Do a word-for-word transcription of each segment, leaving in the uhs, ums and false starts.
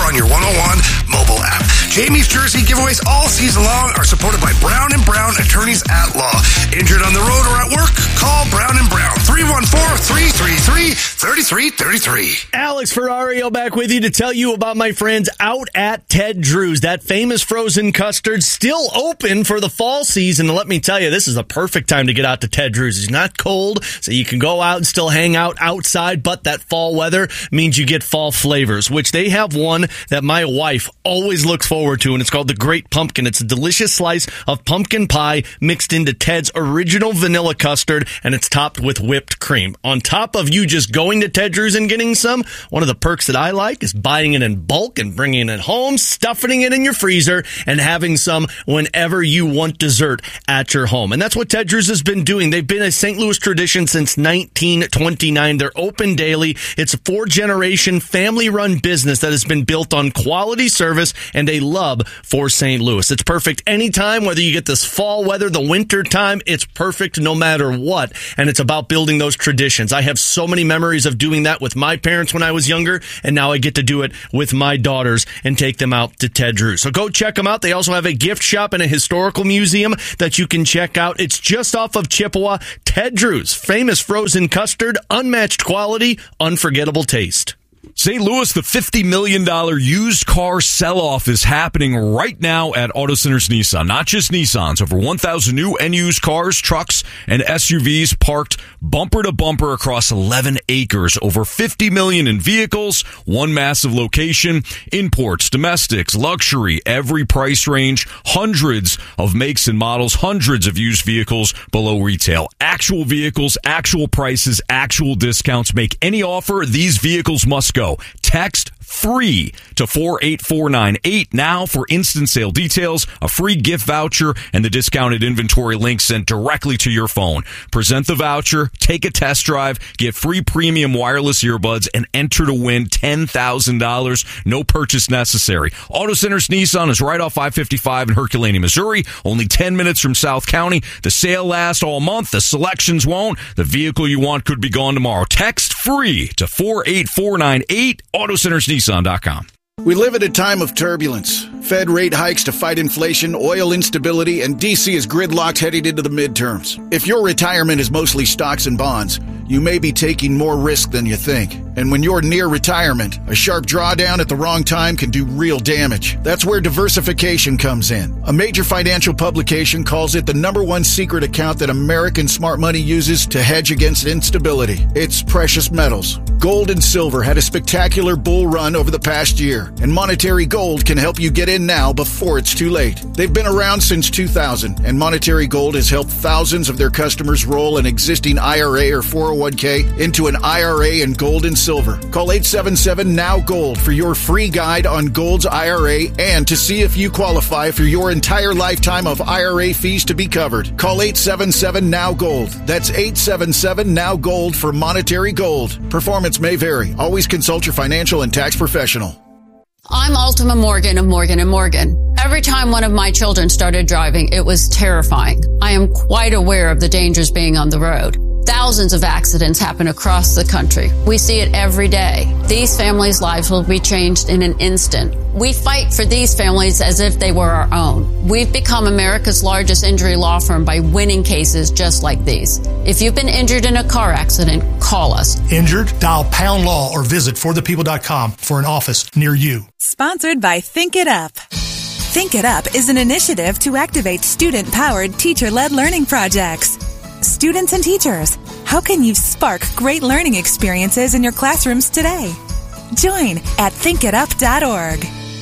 on your one oh one mobile app. Jamie's Jersey giveaways all season long are supported by Brown and Brown Attorneys at Law. Injured on the road or at work? Call Brown and Brown. three one four, three three three, three three three three. Alex Ferrario back with you to tell you about my friends out at Ted Drewes. That famous frozen custard still open for the fall season. And let me tell you, this is the perfect time to get out to Ted Drewes. It's not cold, so you can go out and still hang out outside, but that fall weather means you get fall flavors, which they have one that my wife always looks forward to, and it's called the Great Pumpkin. It's a delicious slice of pumpkin pie mixed into Ted's original vanilla custard, and it's topped with whipped cream. On top of you just going to Ted Drewes and getting some, one of the perks that I like is buying it in bulk and bringing it home, stuffing it in your freezer, and having some whenever you want dessert at your home. And that's what Ted Drewes has been doing. They've been a Saint Louis tradition since nineteen twenty-nine. They're open daily. It's a four-generation, family-run business that has been built on quality service and a love for Saint Louis. It's perfect anytime, whether you get this fall weather, the winter time, it's perfect no matter what. And it's about building those traditions. I have so many memories of doing that with my parents when I was younger, and now I get to do it with my daughters and take them out to Ted Drewes. So go check them out. They also have a gift shop and a historical museum that you can check out. It's just off of Chippewa. Ted Drewes, famous frozen custard, unmatched quality, unforgettable taste. Saint Louis, the fifty million dollars used car sell-off is happening right now at Auto Centers Nissan. Not just Nissans, over one thousand new and used cars, trucks, and S U Vs parked bumper to bumper across eleven acres. Over fifty million dollars in vehicles, one massive location, imports, domestics, luxury, every price range, hundreds of makes and models, hundreds of used vehicles below retail. Actual vehicles, actual prices, actual discounts. Make any offer, these vehicles must go. Text free to four eight four nine eight now for instant sale details, a free gift voucher, and the discounted inventory link sent directly to your phone. Present the voucher, take a test drive, get free premium wireless earbuds, and enter to win ten thousand dollars. No purchase necessary. Auto Centers Nissan is right off I fifty-five in Herculaneum, Missouri, only ten minutes from South County. The sale lasts all month. The selections won't. The vehicle you want could be gone tomorrow. Text free to four eight four nine eight, Auto Centers Nissan dot com. We live at a time of turbulence. Fed rate hikes to fight inflation, oil instability, and D C is gridlocked heading into the midterms. If your retirement is mostly stocks and bonds, you may be taking more risk than you think. And when you're near retirement, a sharp drawdown at the wrong time can do real damage. That's where diversification comes in. A major financial publication calls it the number one secret account that American smart money uses to hedge against instability. It's precious metals. Gold and silver had a spectacular bull run over the past year, and Monetary Gold can help you get in now before it's too late. They've been around since two thousand, and Monetary Gold has helped thousands of their customers roll an existing I R A or four oh one k into an I R A in gold and silver. Call eight seven seven, N O W Gold for your free guide on Gold's I R A and to see if you qualify for your entire lifetime of I R A fees to be covered. Call eight seven seven, N O W Gold. That's eight seven seven, N O W Gold for Monetary Gold. Performance may vary. Always consult your financial and tax professional. I'm Ultima Morgan of Morgan and Morgan. Every time one of my children started driving, it was terrifying. I am quite aware of the dangers being on the road. Thousands of accidents happen across the country. We see it every day. These families' lives will be changed in an instant. We fight for these families as if they were our own. We've become America's largest injury law firm by winning cases just like these. If you've been injured in a car accident, call us. Injured? Dial pound law or visit for the people dot com for an office near you. Sponsored by Think It Up. Think It Up is an initiative to activate student-powered, teacher-led learning projects. Students and teachers, how can you spark great learning experiences in your classrooms today? Join at think it up dot org.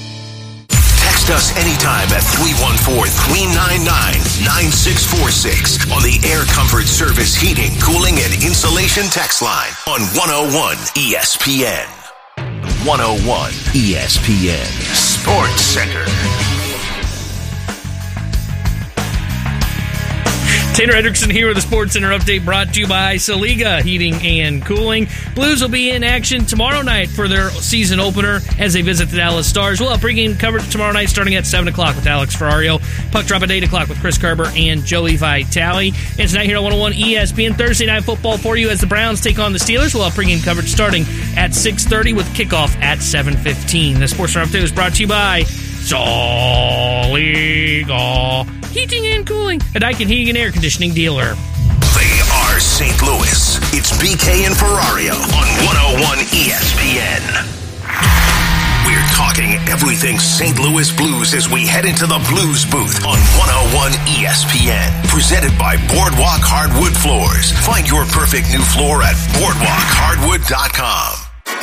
Text us anytime at three one four, three nine nine, nine six four six on the Air Comfort Service Heating, Cooling, and Insulation text line on one oh one E S P N. one oh one E S P N Sports Center. Tanner Hendrickson here with a Sports Center update brought to you by Saliga Heating and Cooling. Blues will be in action tomorrow night for their season opener as they visit the Dallas Stars. We'll have pregame coverage tomorrow night starting at seven o'clock with Alex Ferrario. Puck drop at eight o'clock with Chris Carver and Joey Vitale. And tonight here on one oh one E S P N, Thursday Night Football for you as the Browns take on the Steelers. We'll have pregame coverage starting at six thirty with kickoff at seven fifteen. The Sports Center update was brought to you by Saliga Heating and Cooling, a Daikin Heating and Air Conditioning dealer. They are Saint Louis. It's B K and Ferrario on one oh one E S P N. We're talking everything Saint Louis Blues as we head into the Blues booth on one oh one E S P N. Presented by Boardwalk Hardwood Floors. Find your perfect new floor at boardwalk hardwood dot com.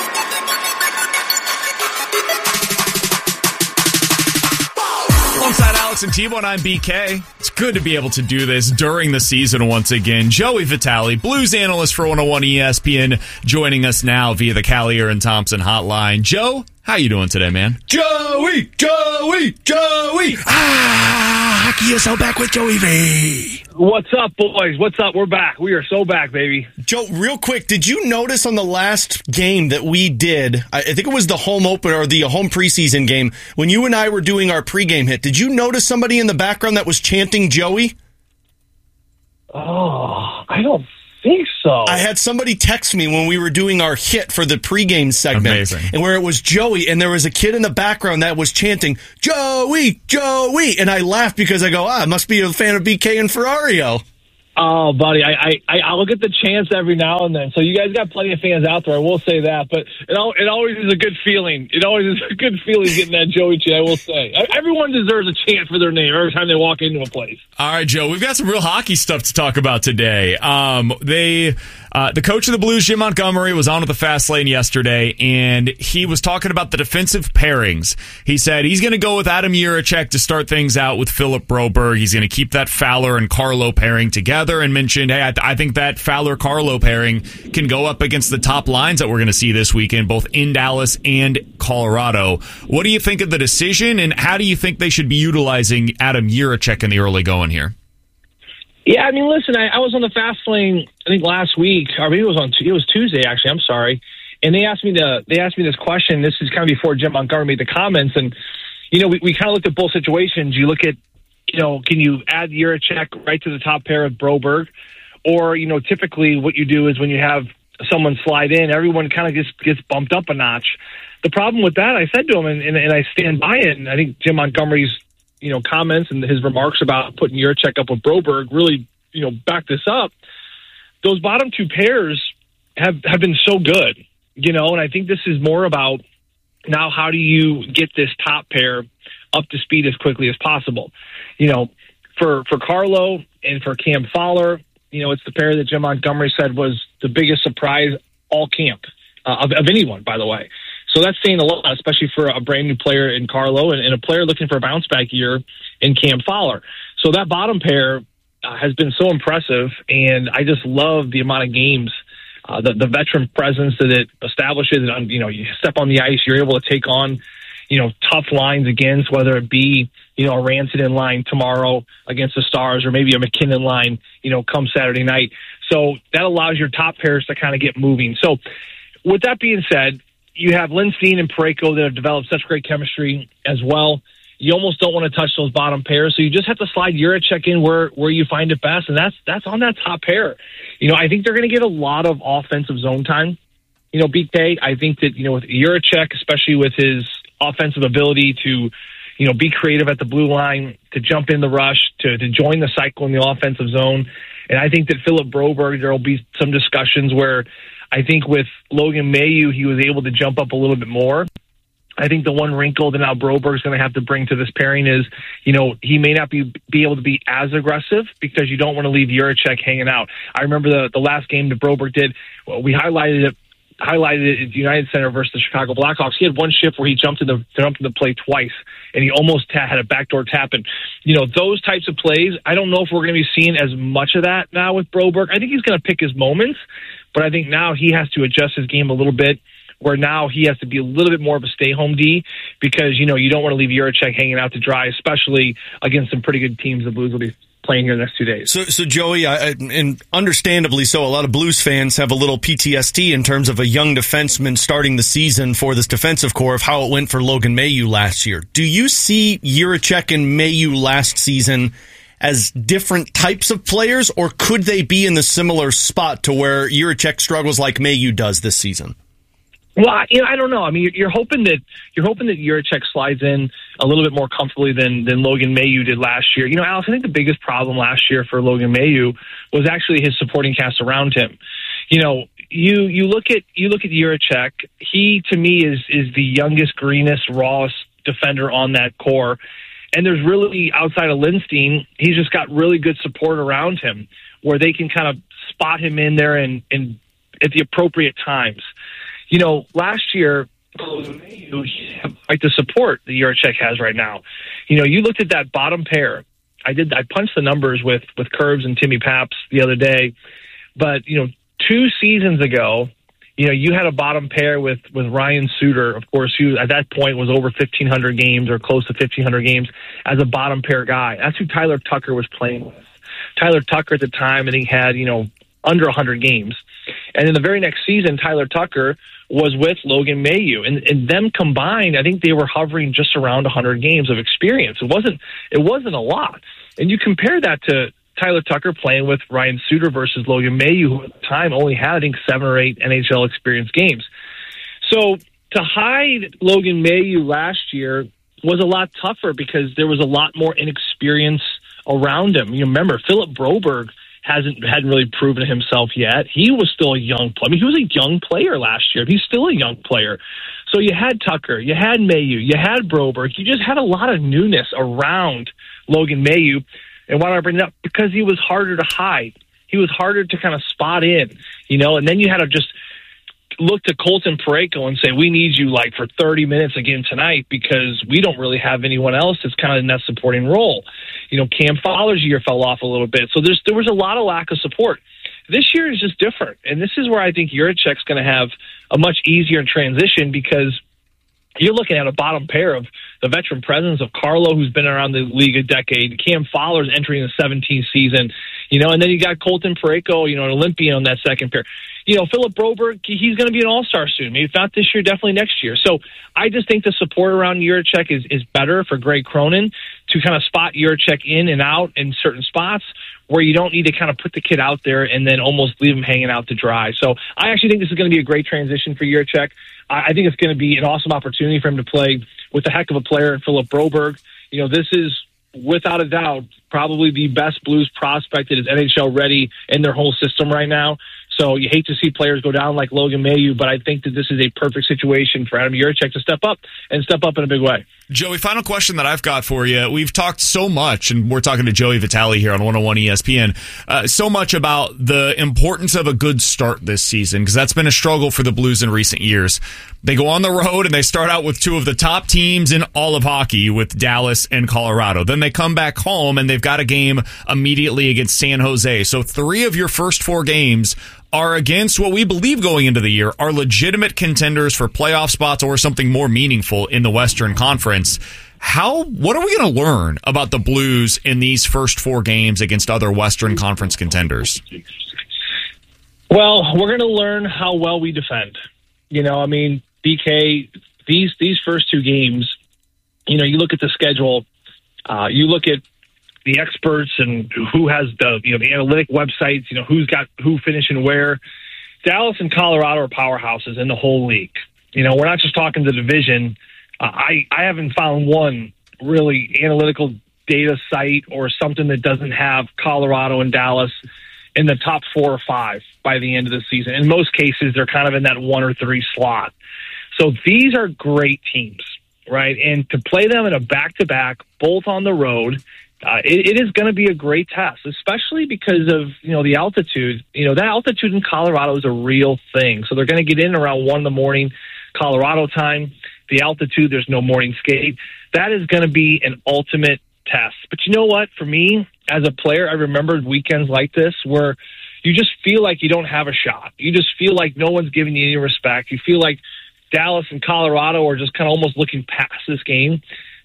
Alongside Alex and T-Bone, I'm B K. It's good to be able to do this during the season once again. Joey Vitale, Blues analyst for one oh one E S P N, joining us now via the Callier and Thompson hotline. Joe, how you doing today, man? Joey, Joey, Joey. Ah, Hockey is so back with Joey V. What's up, boys? What's up? We're back. We are so back, baby. Joe, real quick, did you notice on the last game that we did, I think it was the home opener or the home preseason game, when you and I were doing our pregame hit, did you notice somebody in the background that was chanting Joey? Oh, I don't think so. I had somebody text me when we were doing our hit for the pregame segment. Amazing. And where it was Joey, and there was a kid in the background that was chanting, Joey, Joey. And I laughed because I go, ah, must be a fan of B K and Ferrario. Oh, buddy, I, I, I'll get the chance every now and then. So you guys got plenty of fans out there, I will say that. But it, al- it always is a good feeling. It always is a good feeling getting that Joey chant, I will say. Everyone deserves a chant for their name every time they walk into a place. All right, Joe, we've got some real hockey stuff to talk about today. Um, they, uh, the coach of the Blues, Jim Montgomery, was on with the Fast Lane yesterday, and he was talking about the defensive pairings. He said he's going to go with Adam Jiricek to start things out with Philip Broberg. He's going to keep that Fowler and Carlo pairing together, and mentioned, hey, I, th- I think that Fowler-Carlo pairing can go up against the top lines that we're going to see this weekend, both in Dallas and Colorado. What do you think of the decision, and how do you think they should be utilizing Adam Jiricek in the early going here? Yeah, I mean, listen, I, I was on the Fast Lane, I think last week, or maybe it was on it was Tuesday, actually, I'm sorry, and they asked me to they asked me this question. This is kind of before Jim Montgomery made the comments, and, you know, we, we kind of looked at both situations. You look at, you know, can you add Jiricek right to the top pair with Broberg? Or, you know, typically what you do is when you have someone slide in, everyone kind of just gets bumped up a notch. The problem with that, I said to him, and, and, and I stand by it, and I think Jim Montgomery's, you know, comments and his remarks about putting Jiricek up with Broberg really, you know, back this up. Those bottom two pairs have, have been so good, you know, and I think this is more about now how do you get this top pair up to speed as quickly as possible. You know, for, for Carlo and for Cam Fowler, you know, it's the pair that Jim Montgomery said was the biggest surprise all camp uh, of, of anyone, by the way. So that's saying a lot, especially for a brand new player in Carlo and, and a player looking for a bounce back year in Cam Fowler. So that bottom pair uh, has been so impressive, and I just love the amount of games, uh, the, the veteran presence that it establishes. And, you know, you step on the ice, you're able to take on, you know, tough lines against, whether it be, you know, a Rantanen line tomorrow against the Stars or maybe a McKinnon line, you know, come Saturday night. So that allows your top pairs to kind of get moving. So with that being said, you have Lindstein and Parayko that have developed such great chemistry as well. You almost don't want to touch those bottom pairs, so you just have to slide Jiricek in where, where you find it best, and that's that's on that top pair. You know, I think they're going to get a lot of offensive zone time. You know, B K, I think that, you know, with Jiricek, especially with his offensive ability to, you know, be creative at the blue line, to jump in the rush, to, to join the cycle in the offensive zone. And I think that Philip Broberg, there will be some discussions where I think with Logan Mailloux, he was able to jump up a little bit more. I think the one wrinkle that now Broberg's going to have to bring to this pairing is, you know, he may not be be able to be as aggressive because you don't want to leave Jiricek hanging out. I remember the, the last game that Broberg did, well, we highlighted it highlighted it at United Center versus the Chicago Blackhawks. He had one shift where he jumped in the jumped in the play twice, and he almost ta- had a backdoor tap. And, you know, those types of plays, I don't know if we're going to be seeing as much of that now with Broberg. I think he's going to pick his moments, but I think now he has to adjust his game a little bit, where now he has to be a little bit more of a stay-home D because, you know, you don't want to leave Jiricek hanging out to dry, especially against some pretty good teams the Blues will be playing here the next two days. So, so Joey, I, and understandably so, a lot of Blues fans have a little P T S D in terms of a young defenseman starting the season for this defensive core of how it went for Logan Mailloux last year. Do you see Jiricek and Mailloux last season as different types of players, or could they be in the similar spot to where Jiricek struggles like Mailloux does this season? Well, you know, I don't know. I mean, you're hoping that you're hoping that Jiricek slides in a little bit more comfortably than than Logan Mailloux did last year. You know, Alex, I think the biggest problem last year for Logan Mailloux was actually his supporting cast around him. You know, you you look at you look at Jiricek. He, to me, is is the youngest, greenest, rawest defender on that core. And there's really, outside of Lindstein, he's just got really good support around him where they can kind of spot him in there and, and at the appropriate times. You know, last year, he had like the support that Jiricek has right now. You know, you looked at that bottom pair. I did. I punched the numbers with with Curbs and Timmy Paps the other day, but you know, two seasons ago, you know, you had a bottom pair with with Ryan Suter, of course, who at that point was over fifteen hundred games or close to fifteen hundred games as a bottom pair guy. That's who Tyler Tucker was playing with. Tyler Tucker at the time, I think, had you know under one hundred games, and in the very next season, Tyler Tucker was with Logan Mailloux, and, and them combined, I think they were hovering just around one hundred games of experience. It wasn't, it wasn't a lot. And you compare that to Tyler Tucker playing with Ryan Suter versus Logan Mailloux, who at the time only had, I think, seven or eight N H L experience games. So to hide Logan Mailloux last year was a lot tougher because there was a lot more inexperience around him. You remember, Philip Broberg hasn't hadn't really proven himself yet. He was still a young player. I mean, he was a young player last year. He's still a young player. So you had Tucker, you had Mailloux, you had Broberg. You just had a lot of newness around Logan Mailloux. And why do I bring it up? Because he was harder to hide. He was harder to kind of spot in, you know, and then you had to just look to Colton Parayko and say, we need you like for thirty minutes again tonight because we don't really have anyone else that's kind of in that supporting role. You know, Cam Fowler's year fell off a little bit. So there's there was a lot of lack of support. This year is just different. And this is where I think Jiricek's going to have a much easier transition because you're looking at a bottom pair of the veteran presence of Carlo, who's been around the league a decade, Cam Fowler's entering the seventeenth season, you know, and then you got Colton Parayko, you know, an Olympian on that second pair. You know, Philip Broberg, he's going to be an all-star soon. Maybe if not this year, definitely next year. So I just think the support around Jiricek is, is better for Greg Cronin to kind of spot Jiricek in and out in certain spots where you don't need to kind of put the kid out there and then almost leave him hanging out to dry. So I actually think this is going to be a great transition for Jiricek. I think it's going to be an awesome opportunity for him to play with a heck of a player in Philip Broberg. You know, this is, without a doubt, probably the best Blues prospect that is N H L ready in their whole system right now. So you hate to see players go down like Logan Mailloux, but I think that this is a perfect situation for Adam Jiricek to step up and step up in a big way. Joey, final question that I've got for you. We've talked so much, and we're talking to Joey Vitale here on one oh one E S P N, uh, so much about the importance of a good start this season, because that's been a struggle for the Blues in recent years. They go on the road, and they start out with two of the top teams in all of hockey with Dallas and Colorado. Then they come back home, and they've got a game immediately against San Jose. So three of your first four games are against what we believe going into the year are legitimate contenders for playoff spots or something more meaningful in the Western Conference. How, what are we going to learn about the Blues in these first four games against other Western Conference contenders? Well, we're going to learn how well we defend. You know, I mean, B K, these, these first two games, you know, you look at the schedule, uh, you look at the experts and who has the, you know, the analytic websites, you know, who's got who finishing where. Dallas and Colorado are powerhouses in the whole league. You know, we're not just talking the division. Uh, I, I haven't found one really analytical data site or something that doesn't have Colorado and Dallas in the top four or five by the end of the season. In most cases, they're kind of in that one or three slot. So these are great teams, right? And to play them in a back-to-back, both on the road, Uh, it, it is going to be a great test, especially because of, you know, the altitude. You know, that altitude in Colorado is a real thing. So they're going to get in around one in the morning, Colorado time. The altitude, there's no morning skate. That is going to be an ultimate test. But you know what? For me, as a player, I remember weekends like this where you just feel like you don't have a shot. You just feel like no one's giving you any respect. You feel like Dallas and Colorado are just kind of almost looking past this game.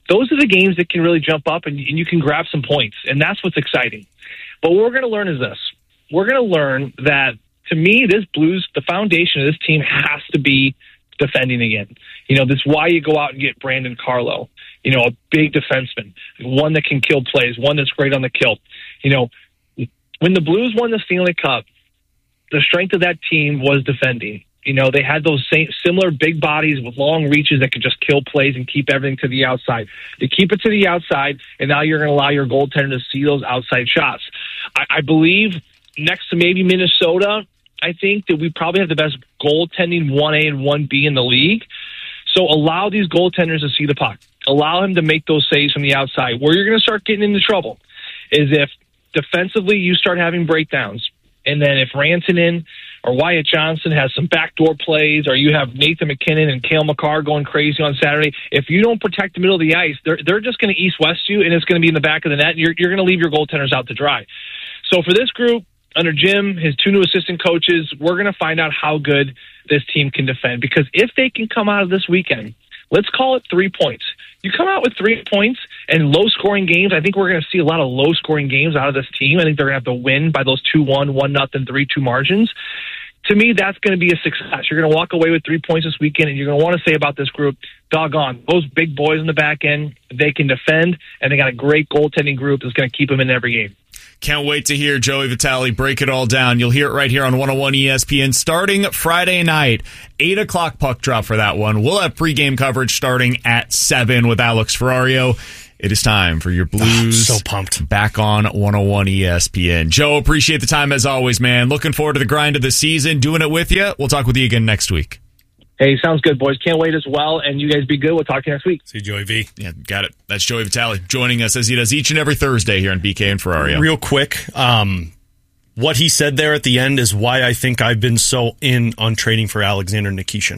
those are the games that can really jump up and, and you can grab some points. And that's what's exciting. But what we're going to learn is this. We're going to learn that, to me, this Blues, the foundation of this team has to be defending again. You know, this is why you go out and get Brandon Carlo, you know, a big defenseman, one that can kill plays, one that's great on the kill. You know, when the Blues won the Stanley Cup, the strength of that team was defending. You know, they had those same, similar big bodies with long reaches that could just kill plays and keep everything to the outside. You keep it to the outside, and now you're going to allow your goaltender to see those outside shots. I, I believe next to maybe Minnesota, I think that we probably have the best goaltending one A and one B in the league. So allow these goaltenders to see the puck. Allow him to make those saves from the outside. Where you're going to start getting into trouble is if defensively you start having breakdowns. And then if Rantanen or Wyatt Johnson has some backdoor plays, or you have Nathan McKinnon and Cale Makar going crazy on Saturday, if you don't protect the middle of the ice, they're they're just going to east-west you, and it's going to be in the back of the net, and you're, you're going to leave your goaltenders out to dry. So for this group, under Jim, his two new assistant coaches, we're going to find out how good this team can defend. Because if they can come out of this weekend, let's call it three points. You come out with three points and low-scoring games, I think we're going to see a lot of low-scoring games out of this team. I think they're going to have to win by those two one, one nothing, three two margins. To me, that's going to be a success. You're going to walk away with three points this weekend, and you're going to want to say about this group, doggone, those big boys in the back end, they can defend, and they got a great goaltending group that's going to keep them in every game. Can't wait to hear Joey Vitale break it all down. You'll hear it right here on one oh one E S P N starting Friday night, eight o'clock puck drop for that one. We'll have pregame coverage starting at seven with Alex Ferrario. It is time for your Blues. Oh, so pumped. Back on one oh one E S P N. Joe, appreciate the time as always, man. Looking forward to the grind of the season, doing it with you. We'll talk with you again next week. Hey, sounds good, boys. Can't wait as well. And you guys be good. We'll talk to you next week. See you, Joey V. Yeah, got it. That's Joey Vitale joining us as he does each and every Thursday here on B K and Ferrario. Real quick, um, what he said there at the end is why I think I've been so in on trading for Alexander Nikishin.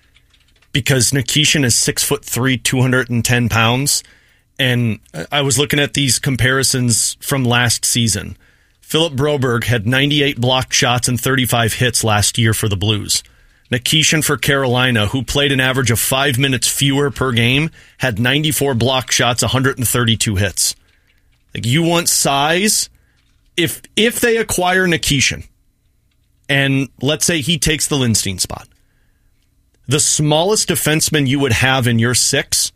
Because Nikishin is six foot three, two hundred ten pounds. And I was looking at these comparisons from last season. Philip Broberg had ninety-eight blocked shots and thirty-five hits last year for the Blues. Nikishin for Carolina, who played an average of five minutes fewer per game, had ninety-four blocked shots, one hundred thirty-two hits. Like, you want size? If if they acquire Nikishin, and let's say he takes the Lindstein spot, the smallest defenseman you would have in your six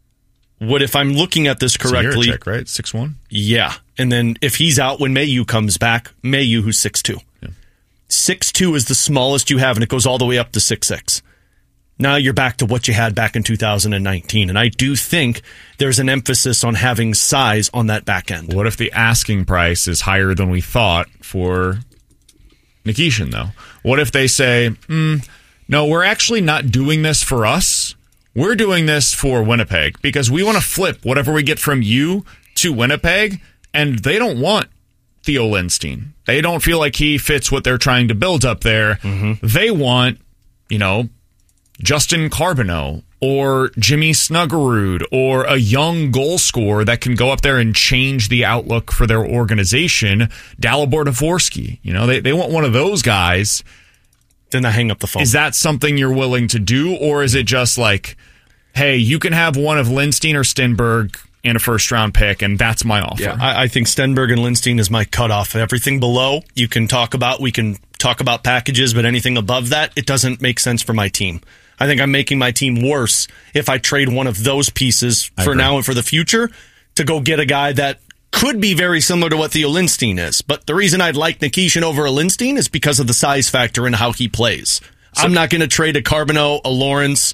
would, if I'm looking at this correctly, Jiricek, right? six one? Yeah. And then if he's out when Mayu comes back, Mayu, who's six two. Yeah. six two is the smallest you have, and it goes all the way up to six six. Now you're back to what you had back in two thousand nineteen, and I do think there's an emphasis on having size on that back end. What if the asking price is higher than we thought for Nikishin, though? What if they say, mm, no, we're actually not doing this for us. We're doing this for Winnipeg because we want to flip whatever we get from you to Winnipeg, and they don't want Theo Lindstein. They don't feel like he fits what they're trying to build up there. Mm-hmm. They want, you know, Justin Carbonneau or Jimmy Snuggerud or a young goal scorer that can go up there and change the outlook for their organization. Dalibor Dvorsky. You know, they, they want one of those guys. Then I hang up the phone. Is that something you're willing to do, or is it just like, hey, you can have one of Lindstein or Stenberg and a first-round pick, and that's my offer? Yeah, I, I think Stenberg and Lindstein is my cutoff. Everything below, you can talk about. We can talk about packages, but anything above that, it doesn't make sense for my team. I think I'm making my team worse if I trade one of those pieces for now and for the future to go get a guy that could be very similar to what Theo Lindstein is. But the reason I'd like Nikishin over a Lindstein is because of the size factor and how he plays. So, I'm not going to trade a Carbonneau, a Lawrence,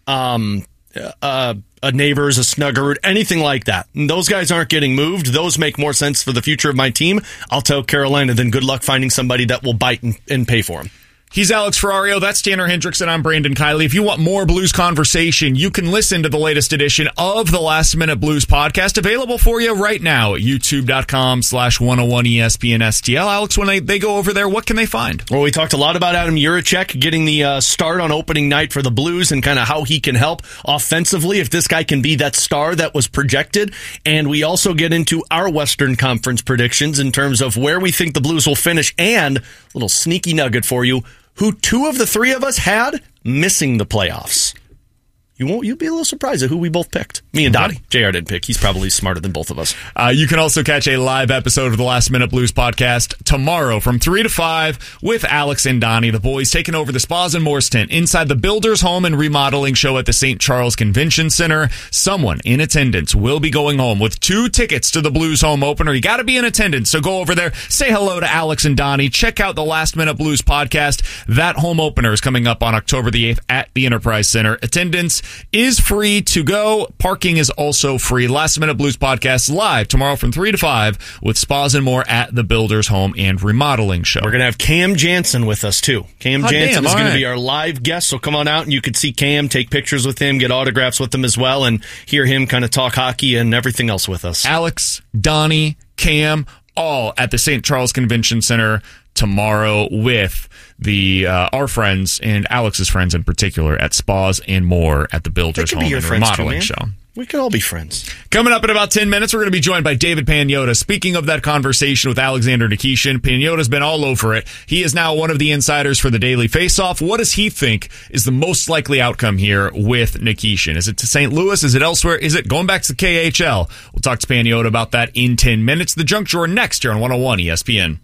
um, uh, a Neighbors, a Snuggerud, anything like that. And those guys aren't getting moved. Those make more sense for the future of my team. I'll tell Carolina, then good luck finding somebody that will bite and, and pay for him. He's Alex Ferrario. That's Tanner Hendrickson. I'm Brandon Kiley. If you want more Blues conversation, you can listen to the latest edition of the Last Minute Blues podcast, available for you right now at youtube.com slash 101 ESPN STL. Alex, when they, they go over there, what can they find? Well, we talked a lot about Adam Jiricek getting the uh, start on opening night for the Blues and kind of how he can help offensively if this guy can be that star that was projected. And we also get into our Western Conference predictions in terms of where we think the Blues will finish, and a little sneaky nugget for you, who two of the three of us had missing the playoffs. You won't. You'll be a little surprised at who we both picked. Me and Dottie. J R didn't pick. He's probably smarter than both of us. Uh, you can also catch a live episode of the Last Minute Blues podcast tomorrow from three to five with Alex and Donnie. The boys taking over the Spas and Moores tent inside the Builders Home and Remodeling Show at the Saint Charles Convention Center. Someone in attendance will be going home with two tickets to the Blues home opener. You got to be in attendance, so go over there, say hello to Alex and Donnie. Check out the Last Minute Blues podcast. That home opener is coming up on October the eighth at the Enterprise Center. Attendance is free to go. Parking is also free. Last Minute Blues podcast live tomorrow from three to five with Spas and More at the Builders Home and Remodeling Show. We're going to have Cam Jansen with us, too. Cam Hot Jansen damn, is going right. to be our live guest, so come on out and you can see Cam, take pictures with him, get autographs with him as well, and hear him kind of talk hockey and everything else with us. Alex, Donnie, Cam, all at the Saint Charles Convention Center tomorrow with the uh, our friends and Alex's friends in particular at Spas and More at the Builders Home and Remodeling Show. We could all be friends. Coming up in about ten minutes, we're going to be joined by David Pagnotta. Speaking of that conversation with Alexander Nikishin, Pagnotta's been all over it. He is now one of the insiders for the Daily Faceoff. What does he think is the most likely outcome here with Nikishin? Is it to Saint Louis? Is it elsewhere? Is it going back to the K H L? We'll talk to Pagnotta about that in ten minutes. The Junk Drawer next here on one oh one E S P N.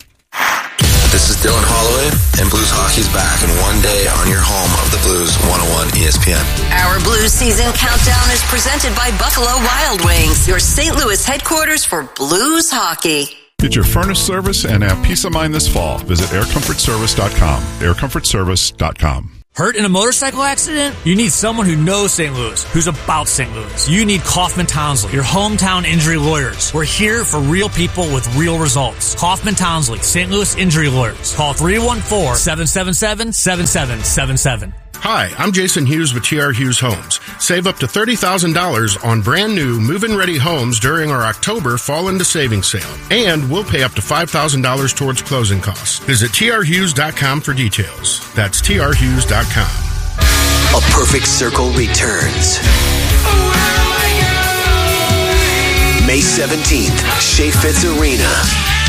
This is Dylan Holloway, and Blues Hockey's back in one day on your home of the Blues, one oh one E S P N. Our Blues season countdown is presented by Buffalo Wild Wings, your Saint Louis headquarters for Blues hockey. Get your furnace service and have peace of mind this fall. Visit air comfort service dot com. air comfort service dot com. Hurt in a motorcycle accident? You need someone who knows Saint Louis, who's about Saint Louis. You need Kaufman Townsley, your hometown injury lawyers. We're here for real people with real results. Kaufman Townsley, Saint Louis Injury Lawyers. Call three one four, seven seven seven, seven seven seven seven. Hi, I'm Jason Hughes with T R Hughes Homes. Save up to thirty thousand dollars on brand new move-in ready homes during our October Fall into Savings sale. And we'll pay up to five thousand dollars towards closing costs. Visit T R Hughes dot com for details. That's T R Hughes dot com. A Perfect Circle returns. May seventeenth, Shea Fitz Arena.